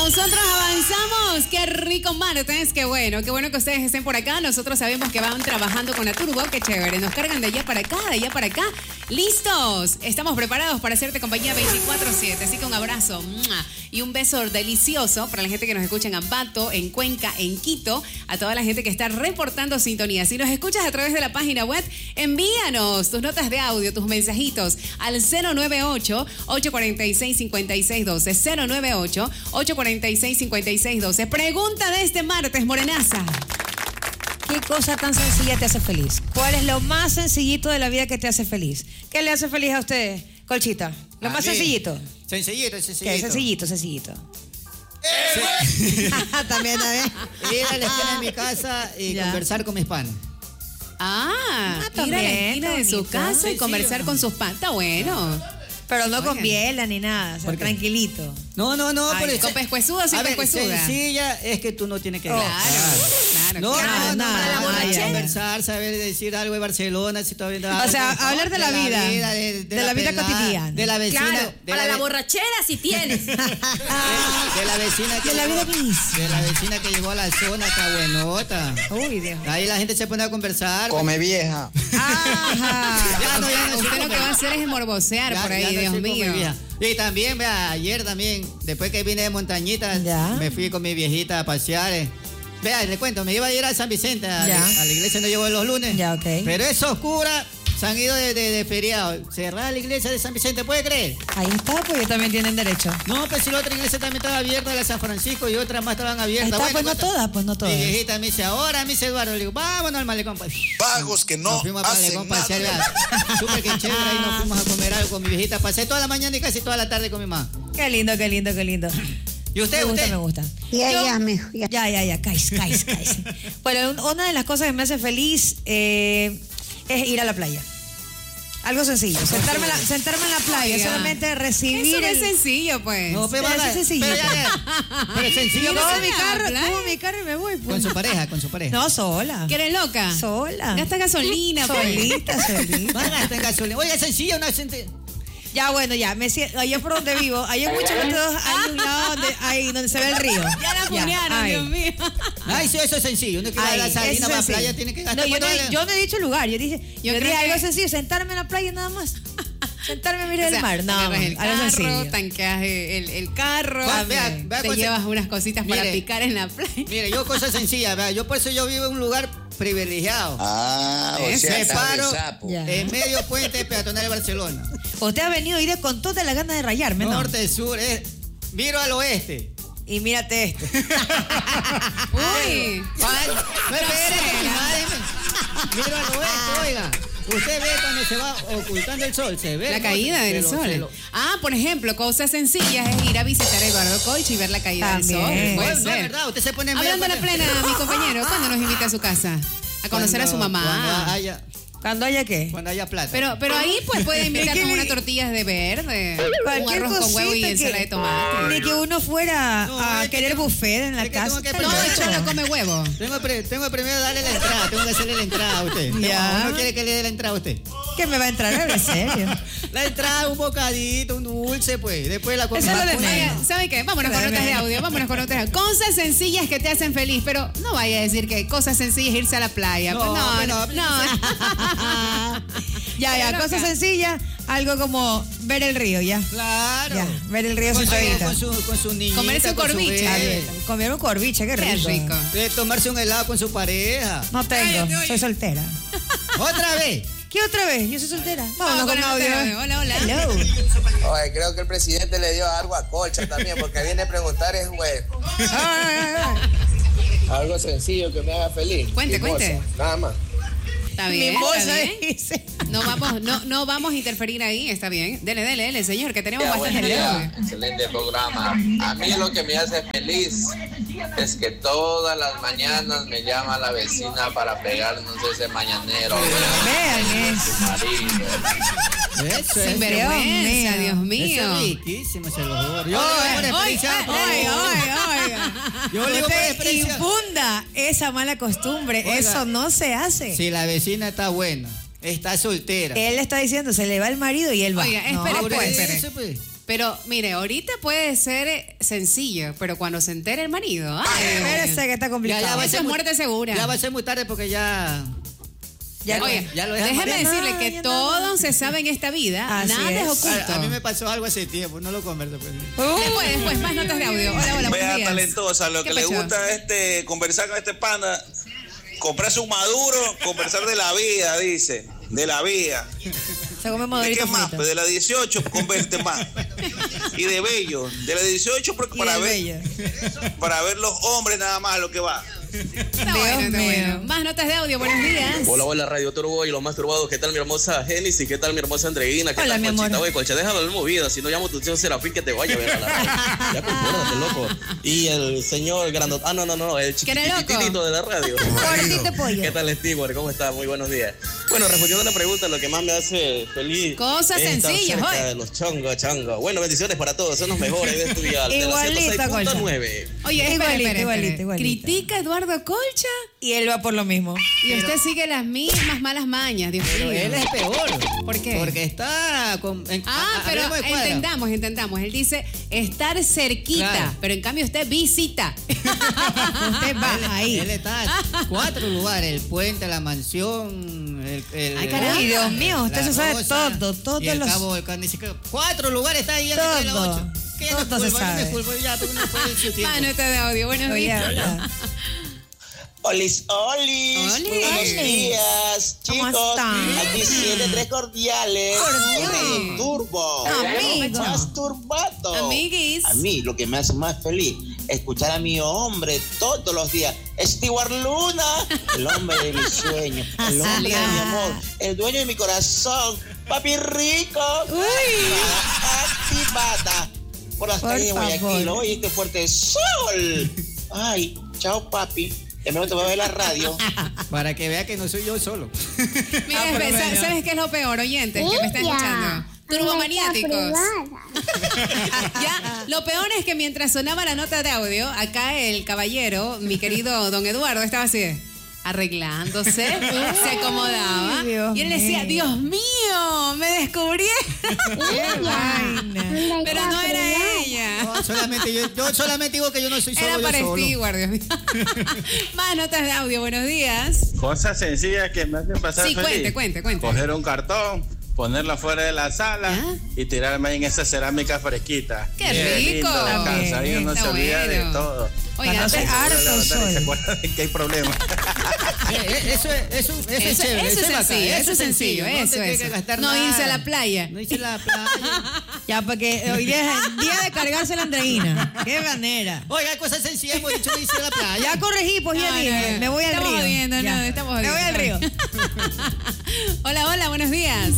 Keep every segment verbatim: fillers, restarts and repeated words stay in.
Nosotros avanzamos. Qué rico martes. Qué bueno. Qué bueno que ustedes estén por acá. Nosotros sabemos que van trabajando con la Turbo. Qué chévere. Nos cargan de allá para acá, de allá para acá. ¡Listos! Estamos preparados para hacerte compañía veinticuatro siete. Así que un abrazo y un beso delicioso para la gente que nos escucha en Ambato, en Cuenca, en Quito. A toda la gente que está reportando sintonía. Si nos escuchas a través de la página web, envíanos tus notas de audio, tus mensajitos al cero nueve ocho, ocho cuatro seis, cinco seis uno dos. cero nueve ocho, ocho cuatro seis, cinco seis uno dos. Pregunta de este martes, morenaza. ¿Qué cosa tan sencilla te hace feliz? ¿Cuál es lo más sencillito de la vida que te hace feliz? ¿Qué le hace feliz a usted, Colchita? Lo a más mí. sencillito. Sencillito, sencillito. ¿Qué? Sencillito, sencillito. Sí. También, también. Ir a la esquina de mi casa y Ya. conversar con mis panes. Ah, Ah, ir a la también, esquina de su bonito. casa y Sí, conversar sí, con sus patas. Está bueno. Pero no con Oigan. biela ni nada, o sea, ¿Por qué? tranquilito. No, no, no. Ay, por eso- con pescuezuda, sin A ver, pescuezuda. sencilla es que tú no tienes que... Claro, gastar. claro, No, claro. no, no, nada, para la nada, borrachera. ya. Conversar, saber decir algo de Barcelona, si todavía no- O sea, hablar de la vida, de, de la vida pelada, cotidiana. de la vecina, Claro, de para la, ve- borrachera si tienes. de, de la vecina que De la llegó- vida misma. de la vecina que llegó a la zona, está buenota. Uy, Dios. Ahí la gente se pone a conversar. Come vieja. Ajá. Ya no, ya no, Usted sí, lo que va a hacer es morbosear Ya- por ahí, ya no Dios soy como mío. vieja. Y también, vea, ayer también, después que vine de Montañitas, Ya. me fui con mi viejita a pasear. eh. Vea, le cuento, me iba a ir a San Vicente, a, Ya. a la iglesia donde llevo los lunes. Ya, ok. Pero es oscura, se han ido de, de, de feriado. Cerrada la iglesia de San Vicente, ¿puede creer? Ahí está, pues ellos también tienen derecho. No, pues si la otra iglesia también estaba abierta, la de San Francisco, y otras más estaban Ahí abiertas. está, pues no todas, pues no todas. Mi viejita me dice, ahora, me dice Eduardo, le digo, vámonos al malecón. Pues. Vagos que no Nos fuimos al hacen malecón para nada. pasear, súper que chévere, ahí nos fuimos a comer algo con mi viejita. Pasé toda la mañana y casi toda la tarde con mi mamá. Qué lindo, qué lindo, qué lindo. ¿Y usted, Me gusta, usted? me gusta. Ya, Yo- ya, mijo, ya. Ya, ya, ya, cais, cais, cais. Bueno, un- una de las cosas que me hace feliz eh, es ir a la playa. Algo sencillo, sentarme, en la- sentarme en la playa, Oiga. solamente recibir Eso no es el... sencillo, pues. No, pero, Pero vaya, es sencillo. pero, ya, ya. Pero es sencillo. Mira, Cojo con- mi carro, playa. cojo mi carro y me voy. pues. Con su pareja, con su pareja. No, sola. ¿Que eres loca? Sola. Gasta gasolina, pues. Solita, solita. Van a gastar en gasolina. Oye, es sencillo, una gente. Ya, bueno, ya, me siento, allá por donde vivo, hay muchos métodos, hay un lado donde, ahí, donde se ve el río. Ya la punearon, ahí. Dios mío. Ay, sí, eso es sencillo. Uno que va a Ahí, la ese salina es para la sencillo. playa tiene que gastar. No, yo no, ¿cuánto yo no he dicho el lugar, yo dije, yo, Yo creo dije algo que- sencillo, sentarme en la playa nada más. Sentarme a mirar O sea, el mar. No, agarras el algo carro, sencillo. tanqueas el, el carro, Va, vea, vea te cosa- llevas unas cositas para Mire. picar en la playa. Mire, yo cosas sencillas, ¿verdad? Yo por eso yo vivo en un lugar privilegiado. Ah, o Ese sea, Me está de paro sapo. Ya. en medio puente peatonal de Barcelona. Usted ha venido hoy día con todas las ganas de rayarme, ¿no? Norte, sur, es, miro al oeste. Y mírate esto. Uy. Ay, no espere, sé, mi ¿no? madre, me- miro al oeste, oiga. Usted ve cuando se va ocultando el sol, se ve. La el caída norte, del se lo- sol. se lo- Ah, por ejemplo, cosas sencillas es ir a visitar a Eduardo Coich y ver la caída También. del sol. Puede Bueno, no es ser. verdad, usted se pone en medio Hablando de la puente. plena, mi compañero, ¿cuándo nos invita a su casa? A conocer a su Cuando- Cuando mamá. haya, ¿Cuándo haya qué? cuando haya plata. Pero, pero ahí pues puede invitarnos Es que unas le- tortillas de verde, un Cualquier arroz con huevo y cosita ensalada que- de tomate. Ni que uno fuera No, a es que querer tengo- buffet en la es que casa. tengo que Está No, primero- el loco. cholo come huevo. Tengo, pre- tengo primero darle la entrada, tengo que hacerle la entrada a usted. Ya. ¿Uno quiere que le dé la entrada a usted? ¿Qué me va a entrar ahora, en serio? La entrada, un bocadito, un dulce, pues. Después la Eso es lo de comida. menos. Oiga, ¿sabe qué? Vámonos con Dame. notas de audio, vámonos con notas de audio. Cosas sencillas que te hacen feliz, pero no vaya a decir que cosas sencillas es irse a la playa. No, Pues no, pues no, no, no. Ya, ya, Pero cosa acá. sencilla, algo como ver el río, ya. Claro. Ya, ver el río con su, sentadita. con su, con su niñita, Comerse un con su corviche. bebé. Está bien. Comer un corviche, qué Qué rico. rico. De tomarse un helado con su pareja. No tengo, soy soltera. Otra vez. ¿Qué otra vez? Yo soy soltera. Vámonos Vamos con con audio. el audio. Hola, hola. Hello. Oye, creo que el presidente le dio algo a Colcha también, porque viene a preguntar es güey. Ay, ay, ay. Algo sencillo que me haga feliz. Cuente, Mimosa, cuente. Nada más. Está bien, Mimosa, está bien. dice. No vamos, no, no vamos a interferir ahí, está bien. Dele, dele, dele, señor, que tenemos Ya, bastante buen día. audio. Excelente programa. A mí lo que me hace feliz es que todas las mañanas me llama la vecina para pegarnos ese mañanero. Vean eso. Su marido. Eso es. Sinvergüenza, Dios mío. Eso es riquísimo, se lo juro. Yo Oiga, le digo por oiga, experiencia. Oiga, oiga, oiga. Yo le digo por Usted experiencia. infunda esa mala costumbre. Oiga. Eso no se hace. Si la vecina está buena, está soltera. Él le está diciendo, se le va el marido y él va. Oiga, No, espere, Por pues, eso, espere. pues. Pero mire, ahorita puede ser sencillo, pero cuando se entere el marido, ay, Espérese que está complicado. Ya, ya va a eso ser es muy- muerte segura. Ya va a ser muy tarde porque ya... Ya, Oye, lo, ya lo dejan déjeme morir. decirle No, que ya todo no. se sabe en esta vida, Así nada es, es. oculto. A, a mí me pasó algo hace tiempo, no lo converso. Pues. Después, después, más notas de audio. Hola, hola, buenos Vea días. talentosa, lo ¿Qué que le pasó? gusta es este, conversar con este pana, comprarse un maduro, conversar de la vida, dice, de la vida. Se come ¿De madurito qué más? frito. Pues de la dieciocho, converte más. Y de bello, de la dieciocho porque Y para de ver, bella. para ver los hombres nada más lo que va. Está bueno, Dios está mío. bueno. Más notas de audio, buenos días. Hola, hola, Radio Turbo y los más turbados. ¿Qué tal, mi hermosa Génesis? ¿Qué tal, mi hermosa Andreina? ¿Qué Hola, tal, mi amor. Conchita? Oye, Concha, déjalo en movida. Si no llamo a tu tío Serafín, que te vaya a ver a la radio. Ya compórtate, loco. Y el señor grandot... Ah, no, no, no. El ¿Qué era loco? chiquitito de la radio. Gordito pollo. ¿Qué tal, Stewart? ¿Cómo estás? Muy buenos días. Bueno, respondiendo a la pregunta, lo que más me hace feliz... Cosas es estar sencillas, cerca oye. de los chongos, chongos. Bueno, bendiciones para todos. Son los mejores de estudiar. Igualita, Concha. nueve. Oye, espera, Igualito, espera, igualito, espera. igualito. Critica a Eduardo Colcha Y él va por lo mismo. y usted sigue las mismas malas mañas, Dios Pero mío. él es peor. ¿Por qué? Porque está con... en- Ah, a- pero hablemos de cuadra. entendamos, entendamos. Él dice estar cerquita, Claro. pero en cambio usted visita. Usted va Él, ahí. él está en cuatro lugares, el puente, la mansión, el... el Ay, caramba. Ay, Dios mío, usted la se sabe Rosa, todo, todos y el los- Cabo del Carne. Cuatro lugares está ahí en la calle Todo. ocho. ¿Qué no Todo se es fútbol? sabe. No es fútbol, ya, porque no fue en su tiempo. Más nota de audio, buenos Oye, días. ¿verdad? Olis, olis, Olis. muy buenos días, ¿Cómo chicos. están? Aquí siete tres cordiales. Cordiales. Muy turbo. Amigo. Más turbado. Amiguis. A mí lo que me hace más feliz es escuchar a mi hombre todos los días. Stewart Luna, el hombre de mis sueños, el hombre de mi amor, el dueño de mi corazón, papi rico. Activada. Por las Por calles de Guayaquil, favor. oye, este fuerte sol. Ay, chao papi. De momento voy a ver la radio. Para que vea que no soy yo solo. Mira, Ah, pero Espe, bueno. ¿sabes qué es lo peor, oyentes? Que me están escuchando. Turbomaniáticos. Ya, lo peor es que mientras sonaba la nota de audio, acá el caballero, mi querido don Eduardo, estaba así de, arreglándose, se acomodaba. Ay, Dios y él decía, mío. Dios mío, me descubrieron. Qué vaina. Pero no era ella. No, solamente yo, yo solamente digo que yo no soy solo, Era yo para solo. Stewart, Dios mío. Más notas de audio, buenos días. Cosas sencillas que me hacen pasar Sí, feliz. cuente, cuente, cuente. Coger un cartón, ponerlo afuera de la sala Ah. y tirarme en esa cerámica fresquita. ¡Qué Bien rico! lindo la casa, ahí uno Está se olvida bueno. de todo. Oiga, Para no antes- ser harto el Levantar y se sol. acuerdan de que hay problemas. Eh, eh, Eso es, eso, eso es Eso, chévere, eso es bacán, sencillo, eso es sencillo, no eso, te tienes eso. que gastar No nada. irse a la playa. No irse a la playa. Ya, porque hoy día es el día de cargarse la Andreina. Qué manera. Oiga, cosas sencillas, hemos dicho no irse a la playa. Ya corregí, pues ya No, dije. no, no. Me voy al Estamos río. jodiendo, Ya. no, estamos Me voy al río. jodiendo. Hola, hola, buenos días.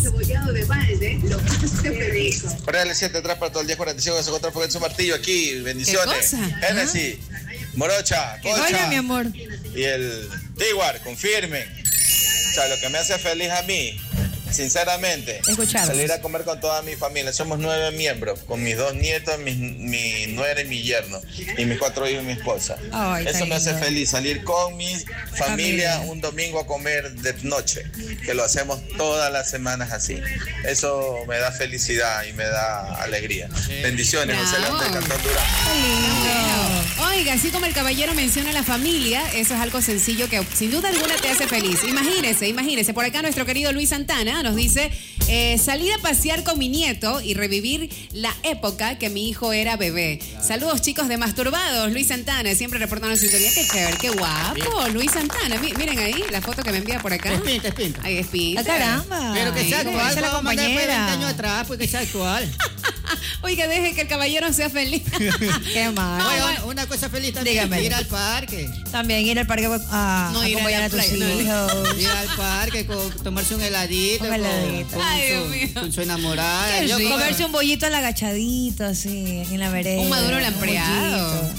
Correa L siete atrás para todo el día cuarenta y cinco que se encuentra por su martillo aquí. Bendiciones. ¿Qué cosa? Genesis, Morocha, Concha. Hola, mi amor. Y el Tiguar, confirmen. O sea, lo que me hace feliz a mí, sinceramente, Escucharos. salir a comer con toda mi familia. Somos nueve miembros, con mis dos nietos, mis, mi nuera y mi yerno, y mis cuatro hijos y mi esposa. Ay, Eso tan me hace lindo. feliz, salir con mi familia, Familia. un domingo a comer de noche, que lo hacemos todas las semanas así. Eso me da felicidad y me da alegría. Bendiciones, José León del Bravo. Cantón Durán. Bueno, oiga, así como el caballero menciona la familia, eso es algo sencillo que sin duda alguna te hace feliz. Imagínese, imagínese. Por acá nuestro querido Luis Santana nos dice, eh, salir a pasear con mi nieto y revivir la época que mi hijo era bebé. Saludos chicos de Masturbados, Luis Santana, siempre reportando sintonía. Qué chévere, qué guapo, Luis Santana. Mi- miren ahí la foto que me envía por acá. Es pinta, es pinta. Ahí es pinta. Ah, caramba. Pero que sea Ay, actual, esa es la vamos a mandar después de compañera. veinte años atrás, pues que sea actual. Oiga, deje que el caballero sea feliz. Qué mal. Oye, bueno. una, una cosa feliz también, Dígame. ir al parque. También ir al parque a, No, a ir a acompañar la a, tus playa, no. hijos. Ir al parque, con- tomarse un heladito, Un con, heladito. con Ay, su, Dios mío. con su enamorada. Qué Yo rico. como- Comerse un bollito al agachadito, así, en la vereda. Un maduro un lampreado. bollito.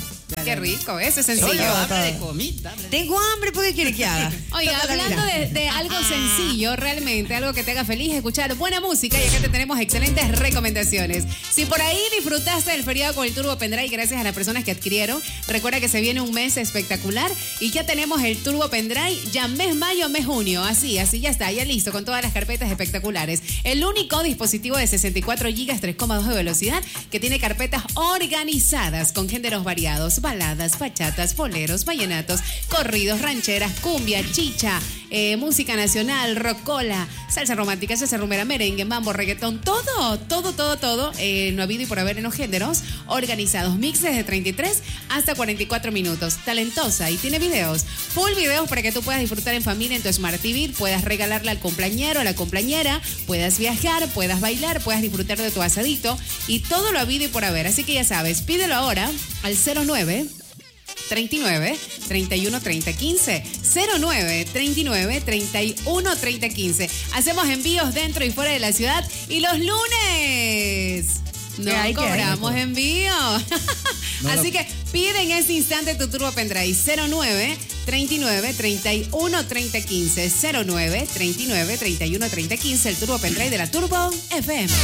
Qué rico, eso es sencillo. Solo habla de comida. habla de- Tengo hambre, ¿por qué quiere que haga? Oiga, hablando de, de algo sencillo, realmente, algo que te haga feliz, escuchar buena música, y acá te tenemos excelentes recomendaciones. Si por ahí disfrutaste del feriado con el Turbo Pendrive, gracias a las personas que adquirieron, recuerda que se viene un mes espectacular y ya tenemos el Turbo Pendrive, ya mes mayo, mes junio, así, así ya está, ya listo, con todas las carpetas espectaculares. El único dispositivo de sesenta y cuatro gigas, tres coma dos de velocidad, que tiene carpetas organizadas con géneros variados, baladas, bachatas, boleros, vallenatos, corridos, rancheras, cumbia, chicha, eh, música nacional, rocola, salsa romántica, salsa rumera, merengue, mambo, reggaetón, todo, todo, todo, todo, eh, no ha habido y por haber en los géneros organizados, mixes de treinta y tres hasta cuarenta y cuatro minutos, talentosa y tiene videos, full videos para que tú puedas disfrutar en familia en tu Smart T V, puedas regalarle al cumpleañero, a la cumpleañera, puedas viajar, puedas bailar, puedas disfrutar de tu asadito y todo lo habido y por haber, así que ya sabes, pídelo ahora al cero nueve treinta y nueve, treinta y uno, treinta, quince. cero nueve, treinta y nueve, treinta y uno, treinta, quince. Hacemos envíos dentro y fuera de la ciudad. Y los lunes no ¿Qué hay, qué hay? cobramos envío. No Así lo- que pide en este instante tu Turbo Pendrive. cero nueve, treinta y nueve, treinta y uno, treinta, quince. cero nueve, treinta y nueve, treinta y uno, treinta, quince. El Turbo Pendrive de la Turbo F M.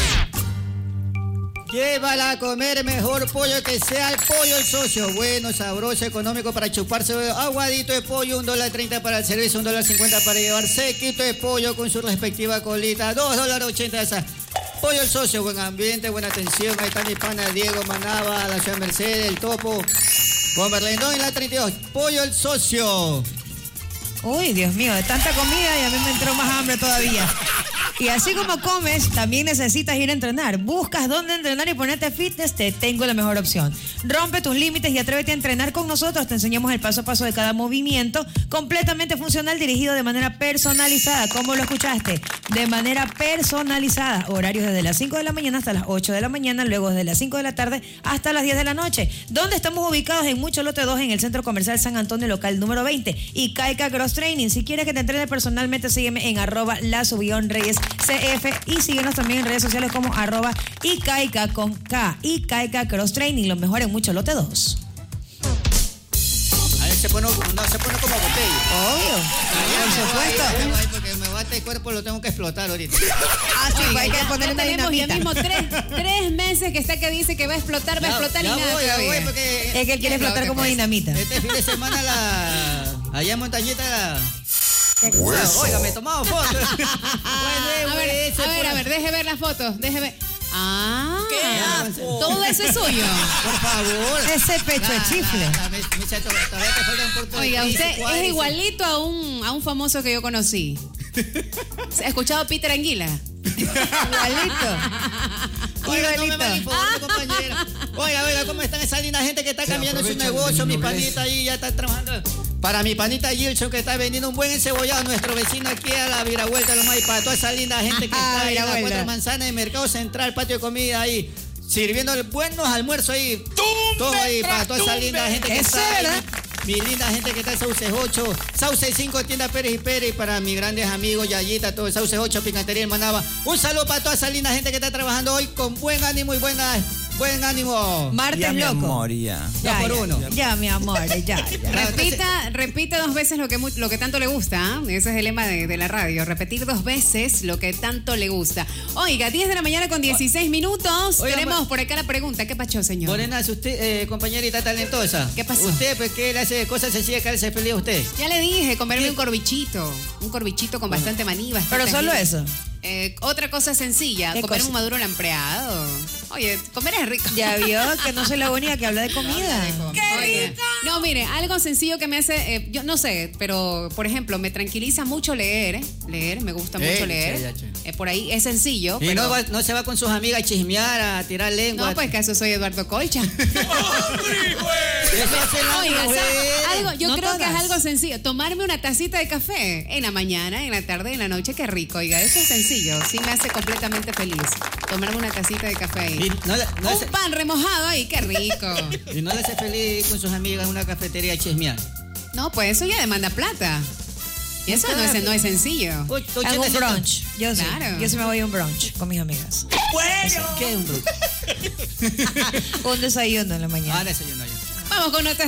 Llévala a comer mejor pollo que sea el pollo el socio. Bueno, sabroso, económico para chuparse. Aguadito de pollo, un dólar treinta para el servicio, un dólar cincuenta para llevar. Sequito de pollo con su respectiva colita, dos dólares ochenta esa. Pollo el socio, buen ambiente, buena atención. Ahí está mi pana Diego Manaba, la ciudad Mercedes, el Topo. Con Berlendón en la treinta y dos. Pollo el socio. Uy, Dios mío, de tanta comida y a mí me entró más hambre todavía. Y así como comes, también necesitas ir a entrenar. Buscas dónde entrenar y ponerte fitness, te tengo la mejor opción. Rompe tus límites y atrévete a entrenar con nosotros. Te enseñamos el paso a paso de cada movimiento, completamente funcional, dirigido de manera personalizada. ¿Cómo lo escuchaste? De manera personalizada. Horarios desde las cinco de la mañana hasta las ocho de la mañana, luego desde las cinco de la tarde hasta las diez de la noche. ¿Dónde estamos ubicados? En Mucho Lote dos, en el Centro Comercial San Antonio, local número veinte. Y Caica Cross Training. Si quieres que te entrene personalmente, sígueme en arroba la subión Reyes C F y síguenos también en redes sociales como arroba Icaica con K. Icaica Cross Training, lo mejor en Mucho Lote dos. Ahí se pone, no, se pone como botella. Obvio. Por supuesto. Ahí, ahí, porque me bate el cuerpo, lo tengo que explotar ahorita. Ah, sí, Oiga, hay que ya, ponerle ya una tenemos ya dinamita. mismo tres, tres meses que está que dice que va a explotar, va a explotar Ya y nada voy, ya todavía. voy, porque Es que él quiere explotar como pues. dinamita. este fin de semana la allá en Montañita la... Oiga, me he tomado fotos. A ver, a ver, a ver, deje ver las fotos, deje ver. Ah, todo eso es suyo. Por favor. Ese pecho de chifle. Todavía te falta un poco de Oiga, tríceps, usted es cuádriceps. igualito a un, a un famoso que yo conocí. ¿Ha escuchado a Peter Anguila? Igualito. Oiga, no me Igualito. manifolte, compañera. Oiga, oiga, ¿cómo están esa linda gente que está cambiando su negocio? Mi panita ahí ya está trabajando. Para mi panita Gilson, que está vendiendo un buen encebollado, nuestro vecino aquí a la viravuelta de los maíz, para toda esa linda gente que está ahí en la Viravuelta. Cuatro Manzanas de Mercado Central, patio de comida ahí, sirviendo buenos almuerzos ahí. Todo ahí, para toda esa linda gente que Eso está es ahí. verdad. Mi linda gente que está en Sauce ocho, Sauce cinco, tienda Pérez y Pérez, y para mis grandes amigos, Yayita, todo Sauce ocho, Picantería Hermanaba. Un saludo para toda esa linda gente que está trabajando hoy con buen ánimo y buena, buen ánimo. Martes Ya, mi loco. amor, ya. Ya por uno. Ya, mi amor, ya, ya. Repita, repita dos veces lo que, mu- lo que tanto le gusta. ¿ah? Ese es el lema de, de la radio. Repetir dos veces lo que tanto le gusta. Oiga, diez de la mañana con dieciséis minutos. Oiga, Tenemos ma- por acá la pregunta. ¿Qué pacho, señor? Morena, si usted, eh, compañerita talentosa. ¿Qué pasó? Usted, pues, ¿qué le hace cosas sencillas que le hace feliz a usted? Ya le dije, comerme ¿Qué? un corbichito. Un corbichito con bastante maní. bastante Pero solo ají. eso. Eh, otra cosa sencilla, ¿Qué comer cosa? un maduro lampreado. Oye, comer es rico. Ya vio que no soy la única que habla de comida. Oye, no, mire, algo sencillo que me hace, eh, yo no sé, pero por ejemplo, me tranquiliza mucho leer, ¿eh? Leer, me gusta Eh, mucho leer. ya, ya. Eh, por ahí es sencillo. Y pero... no, va- no se va con sus amigas a chismear, a tirar lengua. No, pues caso soy Eduardo Colcha. Eso hace la Oiga, mujer. ¿sabe? Algo, yo No creo que es todas. algo sencillo. Tomarme una tacita de café en la mañana, en la tarde, en la noche, qué rico. Oiga, eso es sencillo. Sí me hace completamente feliz. Tomarme una tacita de café ahí. Y no, le- no Un le- pan remojado ahí, qué rico. y no le hace feliz con sus amigas en una cafetería a chismear. No, pues eso ya demanda plata. Y eso no es, no es sencillo. Uy, tú, Hago un ochenta, brunch. Yo sí. Claro. Yo sí me voy a un brunch con mis amigas. ¿Qué es un brunch? Un desayuno en la mañana. Ah, desayuno ya. Vamos con nuestras